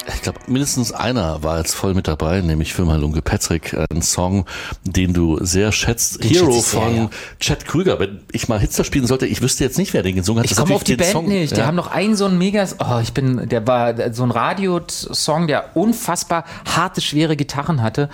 Ich glaube, mindestens einer war jetzt voll mit dabei, nämlich für Lunge Patrick, ein Song, den du sehr schätzt. Den Hero schätze ich sehr, von ja. Chad Krüger. Wenn ich mal Hitster spielen sollte, ich wüsste jetzt nicht, wer den gesungen hat. Ich Das komme ist auf die natürlich Band den Song, nicht. Die ja. haben noch einen so einen der war so ein Radiosong, der unfassbar harte, schwere Gitarren hatte.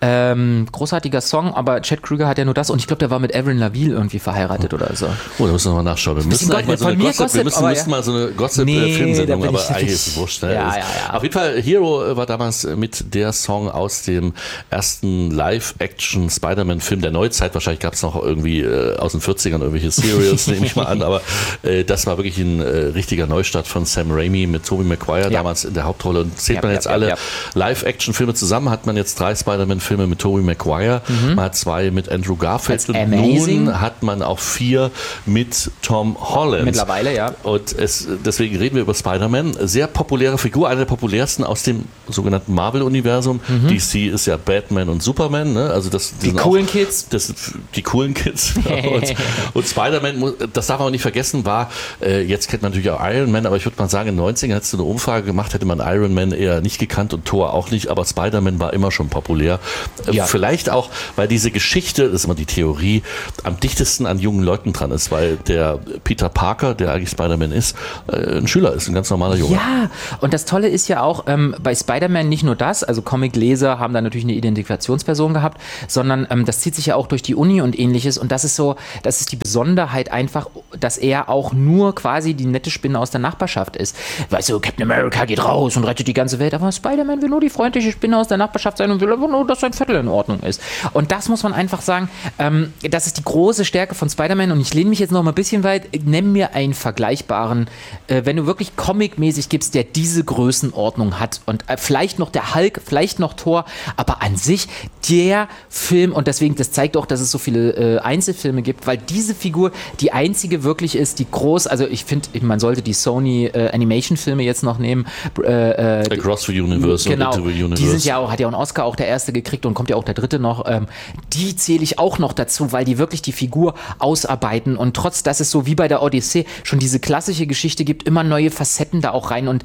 Großartiger Song, aber Chad Krüger hat ja nur das und ich glaube, der war mit Avril Lavigne irgendwie verheiratet oder so. Oh, da müssen wir mal nachschauen. Wir müssen eigentlich mal so eine müssen mal so eine Gossip-Filmsendung, aber eigentlich ist es wurscht. Ne? Ja. Auf jeden Fall, Hero war damals mit der Song aus dem ersten Live-Action-Spider-Man-Film der Neuzeit. Wahrscheinlich gab es noch irgendwie aus den 40ern irgendwelche Serials, nehme ich mal an, aber das war wirklich ein richtiger Neustart von Sam Raimi mit Tobey Maguire damals in der Hauptrolle. Und zählt man jetzt alle Live-Action-Filme zusammen, hat man jetzt 3 Spider-Man-Filme mit Tobey Maguire, man hat 2 mit Andrew Garfield und nun hat man auch 4 mit Tom Holland. Mittlerweile, ja. Und deswegen reden wir über Spider-Man. Sehr populäre Figur, eine der populärsten aus dem sogenannten Marvel-Universum. DC ist ja Batman und Superman. Ne? Also die coolen Kids. Die coolen Kids. und Spider-Man, das darf man auch nicht vergessen, war, jetzt kennt man natürlich auch Iron Man, aber ich würde mal sagen, in den 90ern hättest du eine Umfrage gemacht, hätte man Iron Man eher nicht gekannt und Thor auch nicht, aber Spider-Man war immer schon populär. Vielleicht auch, weil diese Geschichte, das ist immer die Theorie, am dichtesten an jungen Leuten dran ist, weil der Peter Parker, der eigentlich Spider-Man ist, ein Schüler ist, ein ganz normaler Junge. Ja, und das Tolle ist ja auch, bei Spider-Man nicht nur das, also Comicleser haben da natürlich eine Identifikationsperson gehabt, sondern das zieht sich ja auch durch die Uni und ähnliches und das ist die Besonderheit einfach, dass er auch nur quasi die nette Spinne aus der Nachbarschaft ist. Weißt du, Captain America geht raus und rettet die ganze Welt, aber Spider-Man will nur die freundliche Spinne aus der Nachbarschaft sein und will einfach nur, dass sein Viertel in Ordnung ist. Und das muss man einfach sagen, das ist die große Stärke von Spider-Man und ich lehne mich jetzt noch mal ein bisschen weit, nenn mir einen vergleichbaren, wenn du wirklich comicmäßig gibst, der diese Größenordnung hat und vielleicht noch der Hulk, vielleicht noch Thor, aber an sich der Film und deswegen, das zeigt auch, dass es so viele Einzelfilme gibt, weil diese Figur die einzige wirklich ist, die groß, also ich finde, man sollte die Sony Animation-Filme jetzt noch nehmen. Across the Universe genau, und Into the Universe. Die sind ja auch, hat ja einen Oscar auch der erste gekriegt und kommt ja auch der dritte noch. Die zähle ich auch noch dazu, weil die wirklich die Figur ausarbeiten und trotz, dass es so wie bei der Odyssee schon diese klassische Geschichte gibt, immer neue Facetten da auch rein und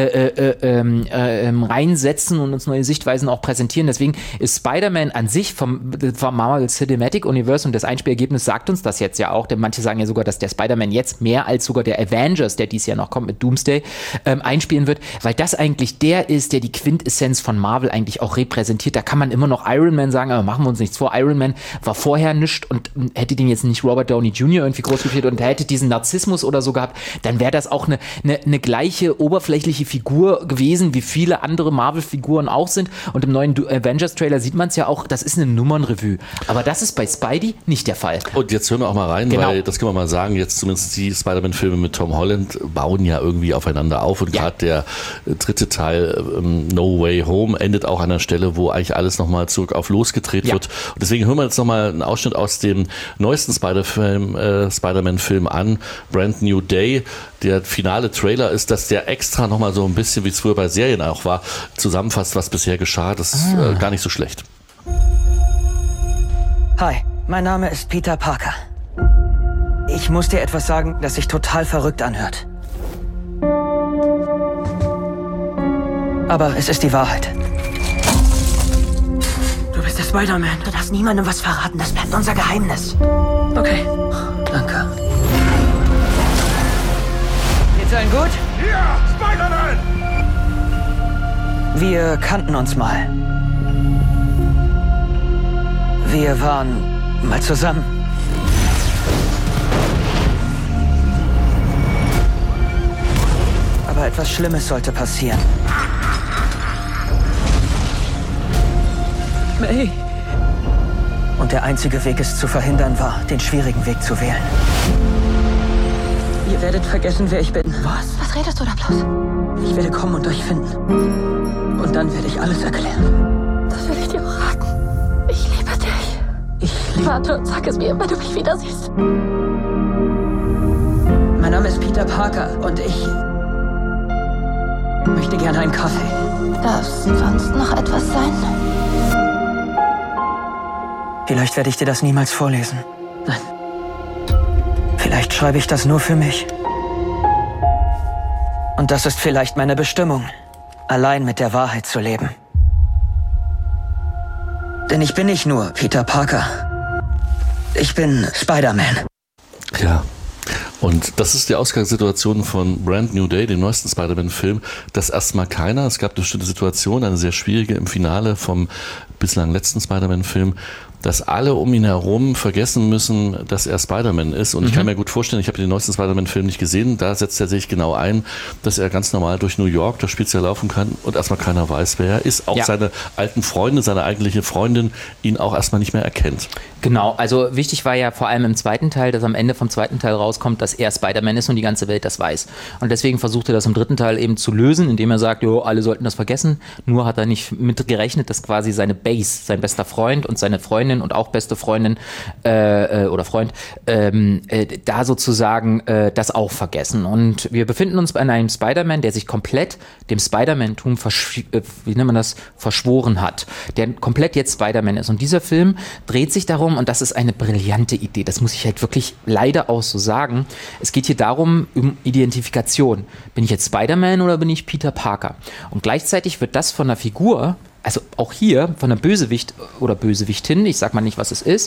reinsetzen und uns neue Sichtweisen auch präsentieren. Deswegen ist Spider-Man an sich vom Marvel Cinematic Universe und das Einspielergebnis sagt uns das jetzt ja auch, denn manche sagen ja sogar, dass der Spider-Man jetzt mehr als sogar der Avengers, der dieses Jahr noch kommt mit Doomsday, einspielen wird, weil das eigentlich der ist, der die Quintessenz von Marvel eigentlich auch repräsentiert. Da kann man immer noch Iron Man sagen, aber machen wir uns nichts vor. Iron Man war vorher nichts und hätte den jetzt nicht Robert Downey Jr. irgendwie groß gespielt und hätte diesen Narzissmus oder so gehabt, dann wäre das auch eine gleiche oberflächliche Figur gewesen, wie viele andere Marvel-Figuren auch sind. Und im neuen Avengers-Trailer sieht man es ja auch, das ist eine Nummernrevue. Aber das ist bei Spidey nicht der Fall. Und jetzt hören wir auch mal rein, weil das können wir mal sagen, jetzt zumindest die Spider-Man-Filme mit Tom Holland bauen ja irgendwie aufeinander auf und gerade der dritte Teil No Way Home endet auch an einer Stelle, wo eigentlich alles nochmal zurück auf losgedreht wird. Und deswegen hören wir jetzt nochmal einen Ausschnitt aus dem neuesten Spider-Man-Film an, Brand New Day. Der finale Trailer ist, dass der extra nochmal so ein bisschen, wie es früher bei Serien auch war, zusammenfasst, was bisher geschah. Das ist gar nicht so schlecht. Hi, mein Name ist Peter Parker. Ich muss dir etwas sagen, das sich total verrückt anhört. Aber es ist die Wahrheit. Du bist der Spider-Man. Du darfst niemandem was verraten. Das bleibt unser Geheimnis. Okay. Danke. Geht's allen gut? Ja, Spider-Man! Wir kannten uns mal. Wir waren mal zusammen. Aber etwas Schlimmes sollte passieren. May. Und der einzige Weg, es zu verhindern, war, den schwierigen Weg zu wählen. Ihr werdet vergessen, wer ich bin. Was? Was redest du da bloß? Ich werde kommen und euch finden. Und dann werde ich alles erklären. Das will ich dir auch raten. Ich liebe dich. Warte und sag es mir, wenn du mich wieder siehst. Mein Name ist Peter Parker und ich möchte gerne einen Kaffee. Darf sonst noch etwas sein? Vielleicht werde ich dir das niemals vorlesen. Nein. Vielleicht schreibe ich das nur für mich. Und das ist vielleicht meine Bestimmung. allein mit der Wahrheit zu leben. Denn ich bin nicht nur Peter Parker. Ich bin Spider-Man. Ja. Und das ist die Ausgangssituation von Brand New Day, dem neuesten Spider-Man-Film, dass erstmal keiner, es gab eine bestimmte Situation, eine sehr schwierige im Finale vom bislang letzten Spider-Man-Film, dass alle um ihn herum vergessen müssen, dass er Spider-Man ist. Und ich kann mir gut vorstellen, ich habe den neuesten Spider-Man-Film nicht gesehen, da setzt er sich genau ein, dass er ganz normal durch New York, durch Spitze laufen kann und erstmal keiner weiß, wer er ist. Auch seine alten Freunde, seine eigentliche Freundin ihn auch erstmal nicht mehr erkennt. Genau, also wichtig war ja vor allem im zweiten Teil, dass am Ende vom zweiten Teil rauskommt, dass er Spider-Man ist und die ganze Welt das weiß. Und deswegen versucht er das im dritten Teil eben zu lösen, indem er sagt, jo, alle sollten das vergessen. Nur hat er nicht mit gerechnet, dass quasi seine Base, sein bester Freund und seine Freundin und auch beste Freundin oder Freund da sozusagen das auch vergessen. Und wir befinden uns bei einem Spider-Man, der sich komplett dem Spider-Man-Tum verschworen hat, der komplett jetzt Spider-Man ist. Und dieser Film dreht sich darum, und das ist eine brillante Idee, das muss ich halt wirklich leider auch so sagen, es geht hier darum, um Identifikation. Bin ich jetzt Spider-Man oder bin ich Peter Parker? Und gleichzeitig wird das von einer Figur, also auch hier von einer Bösewicht oder Bösewichtin, ich sag mal nicht, was es ist,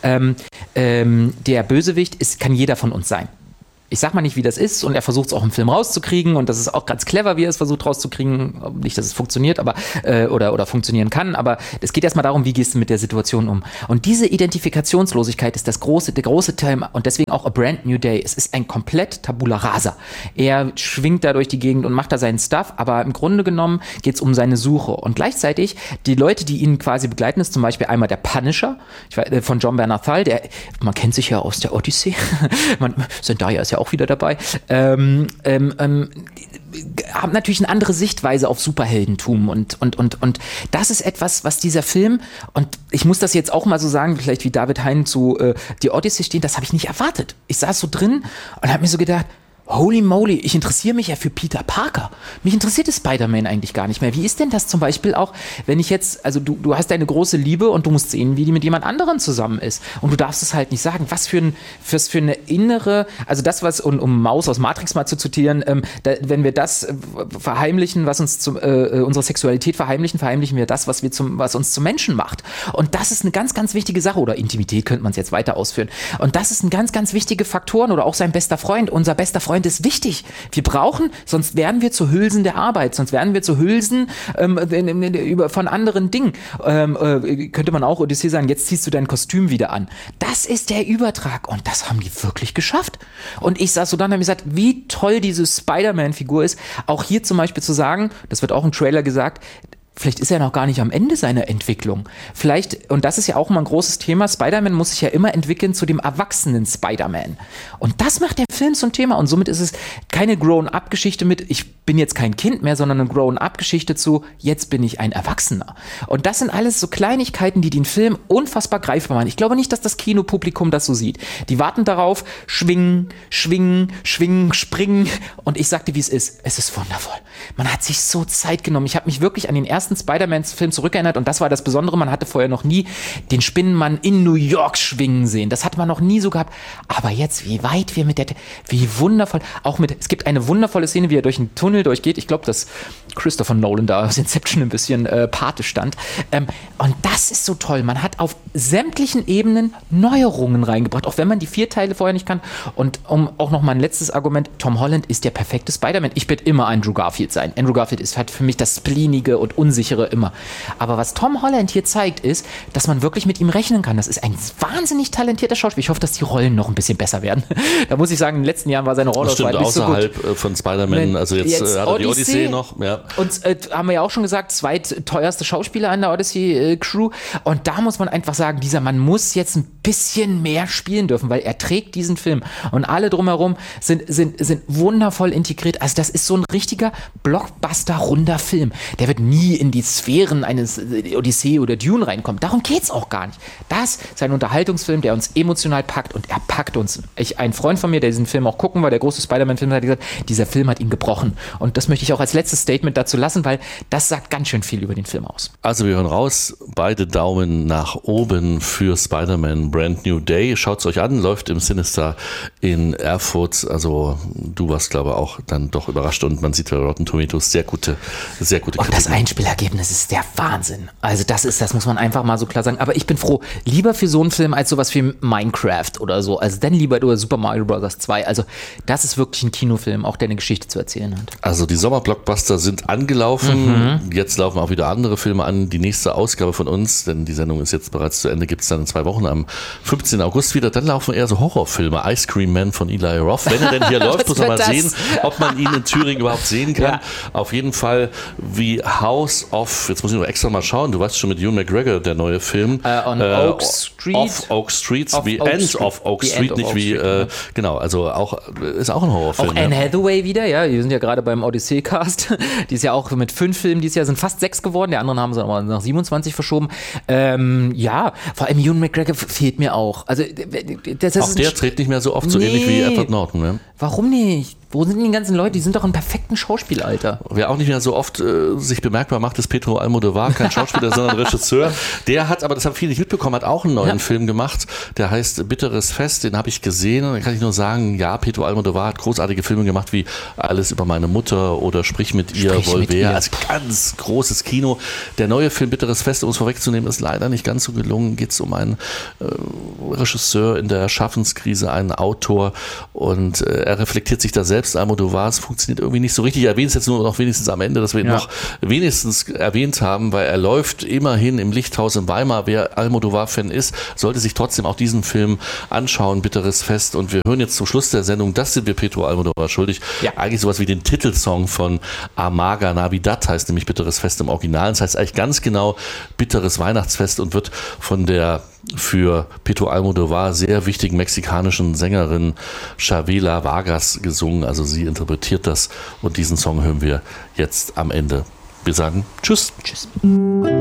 der Bösewicht kann jeder von uns sein. Ich sag mal nicht, wie das ist, und er versucht es auch im Film rauszukriegen, und das ist auch ganz clever, wie er es versucht rauszukriegen. Nicht, dass es funktioniert, aber oder funktionieren kann, aber es geht erstmal darum, wie gehst du mit der Situation um. Und diese Identifikationslosigkeit ist der große Thema, und deswegen auch A Brand New Day. Es ist ein komplett Tabula Rasa. Er schwingt da durch die Gegend und macht da seinen Stuff, aber im Grunde genommen geht es um seine Suche. Und gleichzeitig, die Leute, die ihn quasi begleiten, ist zum Beispiel einmal der Punisher von John Bernthal, man kennt sich ja aus der Odyssey, Zendaya ist ja auch wieder dabei, haben natürlich eine andere Sichtweise auf Superheldentum und das ist etwas, was dieser Film, und ich muss das jetzt auch mal so sagen, vielleicht wie David Hein zu die Odyssey stehen, das habe ich nicht erwartet. Ich saß so drin und habe mir so gedacht, holy moly, ich interessiere mich ja für Peter Parker. Mich interessiert Spider-Man eigentlich gar nicht mehr. Wie ist denn das zum Beispiel auch, wenn ich jetzt, also du hast deine große Liebe und du musst sehen, wie die mit jemand anderem zusammen ist. Und du darfst es halt nicht sagen. Was für eine innere, also das, was, um Maus aus Matrix mal zu zitieren, wenn wir das verheimlichen, was uns unsere Sexualität verheimlichen wir das, was uns zum Menschen macht. Und das ist eine ganz, ganz wichtige Sache. Oder Intimität könnte man es jetzt weiter ausführen. Und das ist ein ganz, ganz wichtige Faktoren. Oder auch sein bester Freund. Unser bester Freund ist wichtig. Wir brauchen, sonst werden wir zu Hülsen der Arbeit, sonst werden wir zu Hülsen von anderen Dingen. Könnte man auch Odyssee sagen, jetzt ziehst du dein Kostüm wieder an. Das ist der Übertrag, und das haben die wirklich geschafft. Und ich saß so dann und habe gesagt, wie toll diese Spider-Man-Figur ist. Auch hier zum Beispiel zu sagen, das wird auch im Trailer gesagt, vielleicht ist er noch gar nicht am Ende seiner Entwicklung. Vielleicht, und das ist ja auch immer ein großes Thema, Spider-Man muss sich ja immer entwickeln zu dem erwachsenen Spider-Man. Und das macht der Film zum Thema. Und somit ist es keine Grown-up-Geschichte mit, ich bin jetzt kein Kind mehr, sondern eine Grown-up-Geschichte zu, jetzt bin ich ein Erwachsener. Und das sind alles so Kleinigkeiten, die den Film unfassbar greifbar machen. Ich glaube nicht, dass das Kinopublikum das so sieht. Die warten darauf, schwingen, springen. Und ich sagte, wie es ist. Es ist wundervoll. Man hat sich so Zeit genommen. Ich habe mich wirklich an den ersten Spider-Man-Film zurückerinnert, und das war das Besondere, man hatte vorher noch nie den Spinnenmann in New York schwingen sehen. Das hat man noch nie so gehabt. Aber jetzt, wie weit wir wie wundervoll, es gibt eine wundervolle Szene, wie er durch einen Tunnel durchgeht. Ich glaube, dass Christopher Nolan da aus Inception ein bisschen Pate stand. Und das ist so toll. Man hat auf sämtlichen Ebenen Neuerungen reingebracht, auch wenn man die 4 Teile vorher nicht kann. Und um auch noch mal ein letztes Argument, Tom Holland ist der perfekte Spider-Man. Ich werde immer Andrew Garfield sein. Andrew Garfield hat für mich das Spleenige und Unsichere immer. Aber was Tom Holland hier zeigt, ist, dass man wirklich mit ihm rechnen kann. Das ist ein wahnsinnig talentierter Schauspieler. Ich hoffe, dass die Rollen noch ein bisschen besser werden. Da muss ich sagen, in den letzten Jahren war seine Rolleauswahl nicht so gut. Außerhalb von Spider-Man, also jetzt hat er die Odyssey noch. Ja. Und haben wir ja auch schon gesagt, zweitteuerste Schauspieler an der Odyssey-Crew. Und da muss man einfach sagen, dieser Mann muss jetzt ein bisschen mehr spielen dürfen, weil er trägt diesen Film. Und alle drumherum sind wundervoll integriert. Also das ist so ein richtiger Blockbuster-runder Film. Der wird nie in die Sphären eines Odyssee oder Dune reinkommen. Darum geht's auch gar nicht. Das ist ein Unterhaltungsfilm, der uns emotional packt, und er packt uns. Ein Freund von mir, der diesen Film auch gucken war, der große Spider-Man-Film, hat gesagt, dieser Film hat ihn gebrochen. Und das möchte ich auch als letztes Statement dazu lassen, weil das sagt ganz schön viel über den Film aus. Also wir hören raus, beide Daumen nach oben für Spider-Man Brand New Day. Schaut es euch an, läuft im Sinister in Erfurt. Also du warst, glaube ich, auch dann doch überrascht und man sieht bei Rotten Tomatoes sehr gute Kritiken. Und das Einspielergebnis ist der Wahnsinn. Also das muss man einfach mal so klar sagen. Aber ich bin froh, lieber für so einen Film als sowas wie Minecraft oder so. Also dann lieber oder Super Mario Bros. 2. Also das ist wirklich ein Kinofilm, auch der eine Geschichte zu erzählen hat. Also die Sommerblockbuster sind angelaufen. Jetzt laufen auch wieder andere Filme an. Die nächste Ausgabe von uns, denn die Sendung ist jetzt bereits zu Ende, gibt es dann in 2 Wochen am 15. August wieder. Dann laufen eher so Horrorfilme. Ice Cream Man von Eli Roth. Wenn er denn hier läuft, muss man mal sehen, ob man ihn in Thüringen überhaupt sehen kann. Ja. Auf jeden Fall wie House of, jetzt muss ich nur extra mal schauen, du weißt schon mit Ewan McGregor, der neue Film. On Oak Street. Of Oak Street, wie End of Oak Street, nicht wie, genau, also ist auch ein Horrorfilm. Auch Anne Hathaway wieder, ja, wir sind ja gerade beim Odyssey-Cast, die ist ja auch mit 5 Filmen dieses Jahr, sind fast 6 geworden, die anderen haben sie aber nach 27 verschoben. Ja, vor allem Ewan McGregor fehlt mir auch. Also, auch der tritt nicht mehr so oft, so ähnlich wie Edward Norton. Ne? Warum nicht? Wo sind die ganzen Leute? Die sind doch im perfekten Schauspielalter. Wer auch nicht mehr so oft sich bemerkbar macht, ist Pedro Almodovar, kein Schauspieler, sondern Regisseur. Der hat, aber das haben viele nicht mitbekommen, hat auch einen neuen Film gemacht, der heißt Bitteres Fest, den habe ich gesehen und dann kann ich nur sagen, ja, Pedro Almodovar hat großartige Filme gemacht, wie Alles über meine Mutter oder Sprich mit ihr, Volver, also ganz großes Kino. Der neue Film Bitteres Fest, um es vorwegzunehmen, ist leider nicht ganz so gelungen. Geht es um einen Regisseur in der Schaffenskrise, einen Autor und er reflektiert sich da selbst. Almodovar, es funktioniert irgendwie nicht so richtig. Ich erwähne es jetzt nur noch wenigstens am Ende, dass wir ihn noch wenigstens erwähnt haben, weil er läuft immerhin im Lichthaus in Weimar. Wer Almodovar-Fan ist, sollte sich trotzdem auch diesen Film anschauen, Bitteres Fest. Und wir hören jetzt zum Schluss der Sendung, das sind wir Pedro Almodovar schuldig, eigentlich sowas wie den Titelsong von Amarga Navidad, heißt nämlich Bitteres Fest im Original. Das heißt eigentlich ganz genau Bitteres Weihnachtsfest und wird von der für Pedro Almodovar sehr wichtigen mexikanischen Sängerin Chavela Vargas gesungen. Also sie interpretiert das und diesen Song hören wir jetzt am Ende. Wir sagen Tschüss. Tschüss.